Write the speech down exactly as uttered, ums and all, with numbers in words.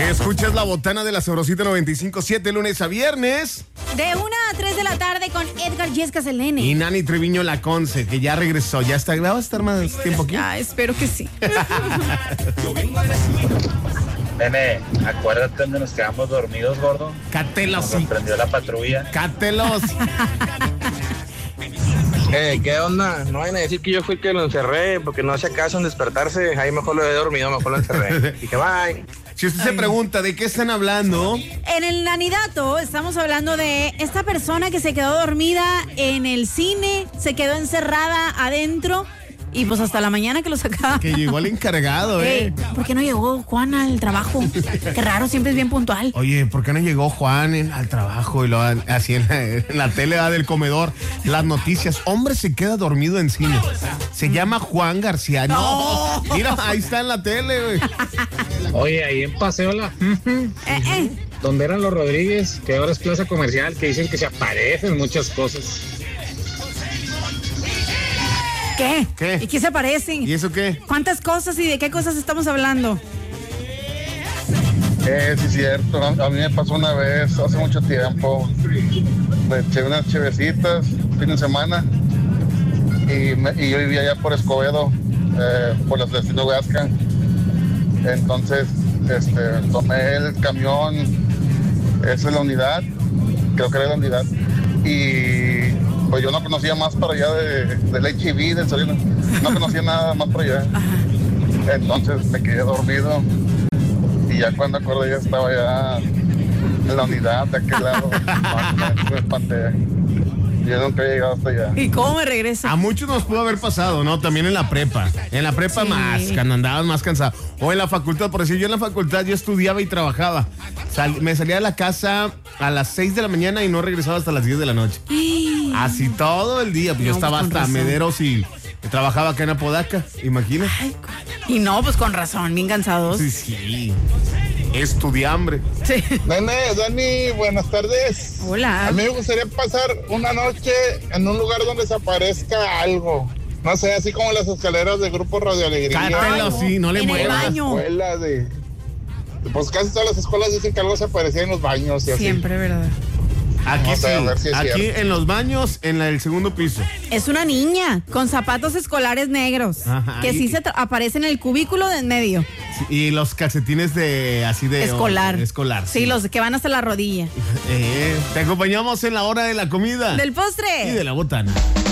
Escuchas La Botana de la Sabrosita noventa y cinco punto siete, lunes a viernes. De una a tres de la tarde con Edgar Yescas, el nene. Y Nani Treviño La Conce, que ya regresó. ¿Ya está? ¿Va a estar más tiempo aquí? Ah, espero que sí. Nene, acuérdate donde nos quedamos dormidos, gordo. Cátelos. Nos prendió la patrulla. Cátelos. Eh, ¿qué onda? No vayan a decir que yo fui el que lo encerré porque no hacía caso en despertarse. Ahí mejor lo he dormido, mejor lo encerré. Y que bye. Si usted se pregunta de qué están hablando, En el Nanidato estamos hablando de esta persona que se quedó dormida en el cine, se quedó encerrada adentro y pues hasta la mañana que lo sacaba. que llegó el encargado, ¿eh? Ey, ¿por qué no llegó Juan al trabajo? Qué raro, siempre es bien puntual. Oye, ¿por qué no llegó Juan en- al trabajo y lo han- así en la, en la tele va del comedor? Las noticias, hombre se queda dormido en cine. Se llama Juan García. No, mira, ahí está en la tele, güey. Oye, ahí en Paseo La... Eh, eh. donde eran los Rodríguez, que ahora es plaza comercial, que dicen que se aparecen muchas cosas. ¿Qué? ¿Qué? ¿Y qué se parecen? ¿Y eso qué? ¿Cuántas cosas y de qué cosas estamos hablando? Eh, sí, cierto. A a mí me pasó una vez, hace mucho tiempo. Me eché unas chevecitas, fin de semana. Y, me- y yo vivía allá por Escobedo, eh, por las destino Huasca. Entonces, este, tomé el camión, esa es la unidad, creo que era la unidad. Y pues yo no conocía más para allá de, del H I V, del Soriano. No conocía nada más para allá. Entonces me quedé dormido. Y ya cuando acordé ya estaba ya en la unidad de aquel lado. No, me espanté. Yo nunca he llegado hasta allá. ¿Y cómo me regreso? A muchos nos pudo haber pasado, ¿no? También en la prepa. En la prepa Sí. más, cuando andabas más cansado. O en la facultad, por decir, yo en la facultad yo estudiaba y trabajaba. Sal- me salía de la casa a las seis de la mañana y no regresaba hasta las diez de la noche. Así todo el día. Pues yo No, estaba pues, con hasta razón. Mederos y trabajaba acá en Apodaca. Imagina. Y no, pues con razón, bien cansados. Sí, sí. Estudiambre. Sí. Nene, Dani, buenas tardes. Hola. A mí me gustaría pasar una noche en un lugar donde se aparezca algo. No sé, así como las escaleras de Grupo Radio Alegría. Cátelo, sí, no le En el muevas. baño. Escuela de... Pues casi todas las escuelas dicen que algo se aparecía en los baños y así. Siempre, ¿verdad? Aquí No sé, a ver si sí. es Aquí cierto. en los baños, en la- el segundo piso. Es una niña con zapatos escolares negros. Ajá, que y- sí se tra- aparece en el cubículo de en medio. Sí, y los calcetines de así de Escolar. escolar. Sí, los que van hasta la rodilla. Eh, te acompañamos en la hora de la comida Del postre. y de la botana.